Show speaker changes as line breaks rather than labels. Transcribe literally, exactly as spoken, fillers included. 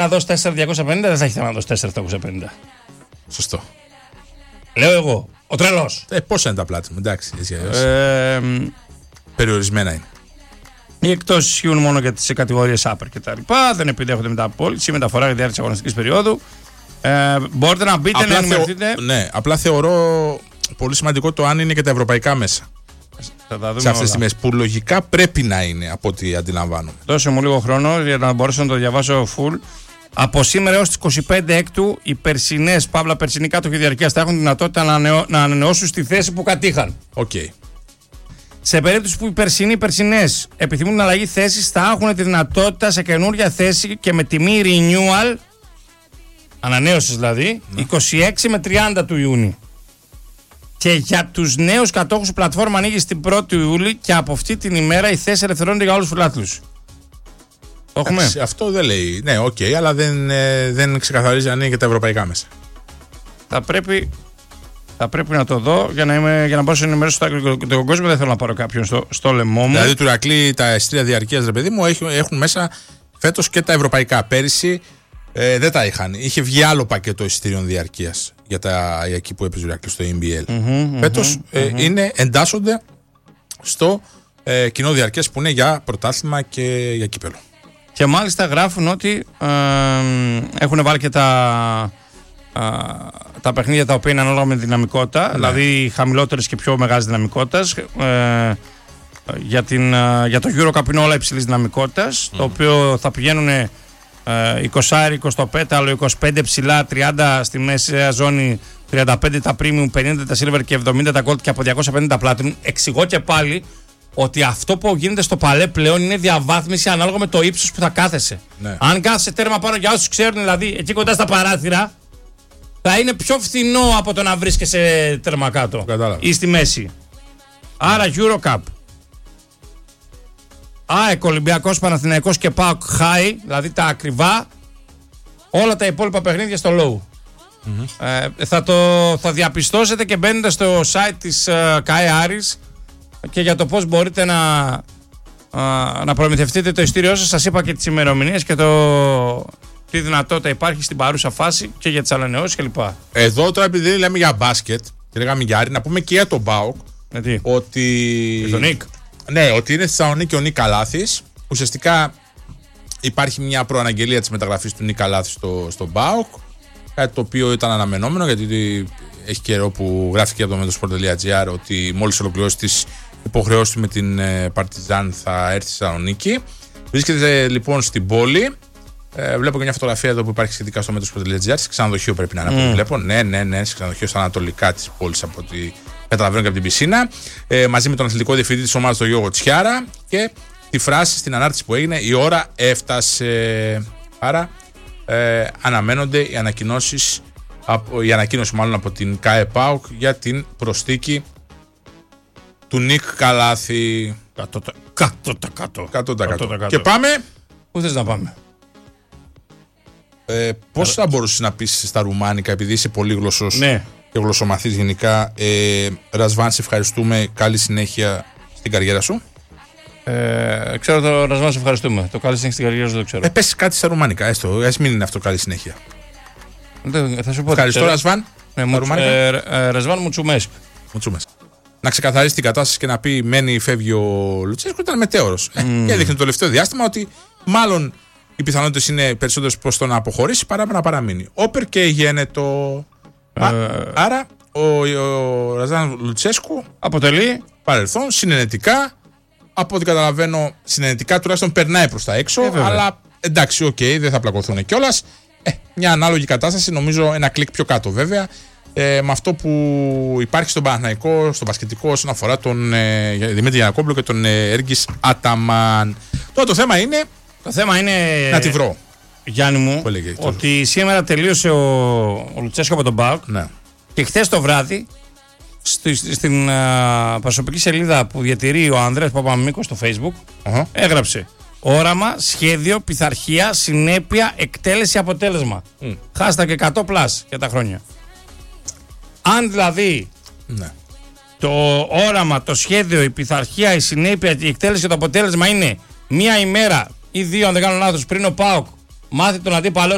να δώσει τέσσερα χιλιάδες διακόσια πενήντα, δεν θα έχει θέμα να δώσει τέσσερα χιλιάδες επτακόσια πενήντα.
Σωστό.
Λέω εγώ. Ο τρελός.
Ε, πόσα είναι τα πλάτη μου, εντάξει. Έτσι,
Ε,
περιορισμένα είναι.
Οι εκτός ισχύουν μόνο για τις κατηγορίες upper και τα λοιπά. Δεν επιδέχονται μεταπόληση ή μεταφορά για διάρκεια της αγωνιστικής περίοδου. Ε, μπορείτε να μπείτε,
Απλά
να ενημερωθείτε.
Θεω... Ναι, απλά θεωρώ πολύ σημαντικό το αν είναι και τα ευρωπαϊκά μέσα.
Θα τα δούμε
σε αυτές τις
όλα.
τιμές που λογικά πρέπει να είναι από ό,τι αντιλαμβάνομαι.
Δώσε μου λίγο χρόνο για να μπορέσω να το διαβάσω full. Από σήμερα έως τις είκοσι πέντε Έκτου οι περσινές, παύλα περσινοί κάτοχοι διαρκείας θα έχουν δυνατότητα να, ανανεώ, να ανανεώσουν στη θέση που κατήχαν.
Οκ. Okay.
Σε περίπτωση που οι περσινοί περσινές επιθυμούν την αλλαγή θέσης, θα έχουν τη δυνατότητα σε καινούργια θέση και με τιμή renewal, ανανέωσης δηλαδή, ναι. είκοσι έξι με τριάντα του Ιούνιου. Και για τους νέους κατόχους η πλατφόρμα ανοίγει στην πρώτη Ιούλη και από αυτή την ημέρα η θέση ελευθερώνεται για όλους τους φιλάθλους. Το έχουμε.
Άξι, αυτό δεν λέει. Ναι, οκ, okay, αλλά δεν, ε, δεν ξεκαθαρίζει αν είναι και τα ευρωπαϊκά μέσα.
Θα πρέπει, θα πρέπει να το δω για να, είμαι, για να μπορέσω να ενημερώσω τον κόσμο. Δεν θέλω να πάρω κάποιον στο, στο λαιμό μου.
Δηλαδή του Ηρακλή τα εισιτήρια διαρκείας, ρε παιδί μου, έχουν, έχουν μέσα φέτος και τα ευρωπαϊκά. Πέρυσι ε, δεν τα είχαν. Είχε βγει άλλο πακέτο εισιτήριων διαρκείας για, τα, για εκεί που έπαιζε ο Ηρακλής στο Ι Μπι Ελ. Mm-hmm, φέτος mm-hmm, ε, mm-hmm. είναι, εντάσσονται στο ε, κοινό διαρκείας που είναι για πρωτάθλημα και για κύπελο.
Και μάλιστα γράφουν ότι ε, έχουν βάλει και τα, ε, τα παιχνίδια τα οποία είναι ανάλογα με δυναμικότητα, ναι. Δηλαδή χαμηλότερες και πιο μεγάλες δυναμικότητας. Ε, για, την, ε, για το EuroCup είναι όλα υψηλής δυναμικότητας, mm. το οποίο θα πηγαίνουν ε, είκοσι, είκοσι στο πέταλο, είκοσι πέντε ψηλά, τριάντα στη μέση ζώνη, τριάντα πέντε τα premium, πενήντα τα silver και εβδομήντα τα gold και από διακόσια πενήντα τα platinum. Εξηγώ και πάλι ότι αυτό που γίνεται στο παλέ πλέον είναι διαβάθμιση ανάλογα με το ύψος που θα κάθεσαι. Ναι. Αν κάθεσαι τέρμα πάνω, για όσους ξέρουν, δηλαδή εκεί κοντά στα παράθυρα, θα είναι πιο φθηνό από το να βρίσκεσαι τέρμα κάτω.
Κατάλαβα.
Ή στη μέση. Άρα EuroCup, ΑΕΚ, Ολυμπιακός, Παναθηναϊκός και ΠΑΟΚ High, δηλαδή τα ακριβά, όλα τα υπόλοιπα παιχνίδια στο low. Mm-hmm. Ε, θα το θα διαπιστώσετε και μπαίνοντας στο site της uh, ΚΑΕ Άρης και για το πώς μπορείτε να, uh, να προμηθευτείτε το ειστήριό σας. Σας είπα και τις ημερομηνίες και το τι δυνατότητα υπάρχει στην παρούσα φάση και για τις ανανεώσεις κλπ.
Εδώ τώρα, επειδή λέμε για μπάσκετ και λέγαμε για Άρη, να πούμε και για τον ΠΑΟΚ
ε,
ότι...
τον Νίκ.
Ναι, ότι είναι στη Θεσσαλονίκη ο Νίκ Καλάθης. Ουσιαστικά υπάρχει μια προαναγγελία της μεταγραφής του Νίκ Καλάθη στο, στον ΠΑΟΚ. Κάτι το οποίο ήταν αναμενόμενο, γιατί έχει καιρό που γράφτηκε από το Metrosport.gr ότι μόλις ολοκληρώσει τις υποχρεώσεις του με την Παρτιζάν θα έρθει στη Θεσσαλονίκη. Βρίσκεται λοιπόν στην πόλη. Ε, βλέπω και μια φωτογραφία εδώ που υπάρχει σχετικά στο Metrosport.gr. Σε ξενοδοχείο πρέπει να είναι από ό,τι βλέπω. Ναι, ναι, ναι, σε ξενοδοχείο στα ανατολικά της πόλης από ό,τι καταλαβαίνω και από την πισίνα. Ε, μαζί με τον αθλητικό διευθυντή της ομάδας, τον Γιώργο Τσιάρα. Και τη φράση στην ανάρτηση που έγινε: η ώρα έφτασε. Άρα ε, αναμένονται οι ανακοινώσεις, η ανακοίνωση μάλλον από την ΚΑΕ ΠΑΟΚ για την προσθήκη του Νίκ Καλάθη.
Κάτω τα κάτω. Κάτω,
κάτω, τα κάτω.
κάτω.
Και πάμε.
Πού θες να πάμε?
Ε, πώς θα μπορούσες να πεις στα ρουμάνικα, επειδή είσαι πολύ γλωσσός, ναι, και γλωσσομαθής γενικά. ε, Ρασβάν, σε ευχαριστούμε. Καλή συνέχεια στην καριέρα σου.
Ε, ξέρω το Ρασβάν, σε ευχαριστούμε. Το καλή συνέχεια στην καριέρα σου δεν ξέρω.
Ε, πες κάτι στα ρουμάνικα, έστω. Ας μην είναι αυτό καλή συνέχεια.
Δεν, θα σου πω.
Ευχαριστώ, Ρασβάν.
Ε, μου, ε, ε, Ρασβάν Μουτσουμέσκ.
Μουτσουμέσκ. Να ξεκαθαρίσει την κατάσταση και να πει μένει, φεύγει ο Λουτσέσκου, ήταν μετέωρος. Mm. Ε, και έδειχνε το τελευταίο διάστημα ότι μάλλον οι πιθανότητες είναι περισσότερες προς το να αποχωρήσει παρά να παραμείνει. Όπερ και γένετο. Ε... Άρα ο, ο Ραζάν Λουτσέσκου αποτελεί παρελθόν συνενετικά. Από ό,τι καταλαβαίνω, συνενετικά τουλάχιστον περνάει προς τα έξω. Ε, αλλά εντάξει, οκ, okay, δεν θα πλακωθούν κιόλας. Ε, μια ανάλογη κατάσταση, νομίζω ένα κλικ πιο κάτω βέβαια. Ε, με αυτό που υπάρχει στον Παναθηναϊκό, στον μπασκετικό, όσον αφορά τον ε, Δημήτρη Γιαννακόπουλο και τον ε, Έργης Αταμάν. Τώρα το θέμα είναι.
Το θέμα είναι.
Να τη βρω.
Γιάννη μου, έλεγε, ότι σήμερα τελείωσε ο, ο Λουτσέσκο από τον ΠΑΟΚ. Ναι. Και χθες το βράδυ, στη, στην α, προσωπική σελίδα που διατηρεί ο Ανδρέας Παπαμίκος στο Facebook, uh-huh. έγραψε όραμα, σχέδιο, πειθαρχία, συνέπεια, εκτέλεση, αποτέλεσμα. Mm. Χάστα και εκατό πλάς για τα χρόνια. Αν δηλαδή ναι. το όραμα, το σχέδιο, η πειθαρχία, η συνέπεια, η εκτέλεση και το αποτέλεσμα είναι μία ημέρα ή δύο, αν δεν κάνω λάθος, πριν ο ΠΑΟΚ μάθει τον αντίπαλο